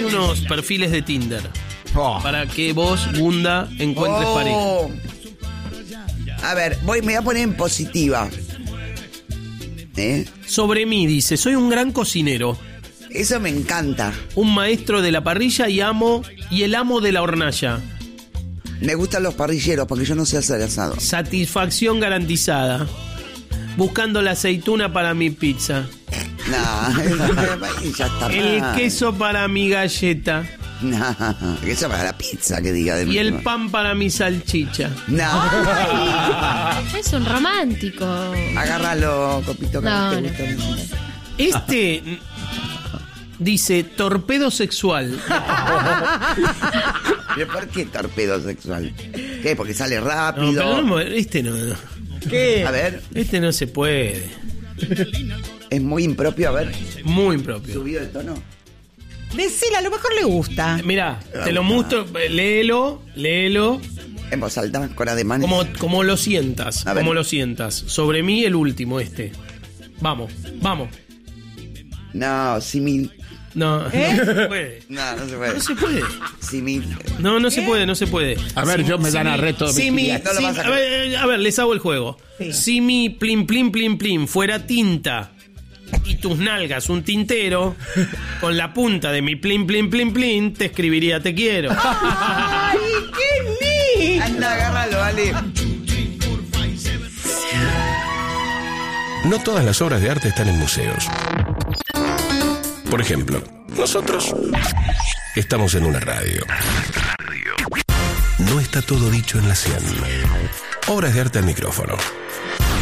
unos perfiles de Tinder para que vos, Gunda, encuentres pareja. A ver, me voy a poner en positiva. Sobre mí dice, soy un gran cocinero. Eso me encanta. Un maestro de la parrilla y el amo de la hornalla. Me gustan los parrilleros porque yo no sé hacer asado. Satisfacción garantizada. Buscando la aceituna para mi pizza. Ya está. El queso para mi galleta. Queso para la pizza, que diga. Y el pan para mi salchicha. Es un romántico. Agárralo, Copito. No. Dice torpedo sexual. ¿Por qué torpedo sexual? ¿Qué? Porque sale rápido. No, no. ¿Qué? A ver. Este no se puede. Es muy impropio, a ver. Muy impropio. ¿Subido de tono? Decile, a lo mejor le gusta. Mirá, te lo muestro. Léelo. En voz alta, con ademanes. Como lo sientas. Como lo sientas. Sobre mí el último, Vamos. No, simil. No, no se puede. No se puede. No se puede. Simil. No se puede. A ver, yo me dan a reto. A ver, les hago el juego. Sí. Si mi plin fuera tinta y tus nalgas un tintero, con la punta de mi plin, te escribiría te quiero. ¡Ay, qué lindo! Anda, agárralo, dale. No todas las obras de arte están en museos. Por ejemplo, nosotros estamos en una radio. No está todo dicho en la 100. Obras de arte al micrófono.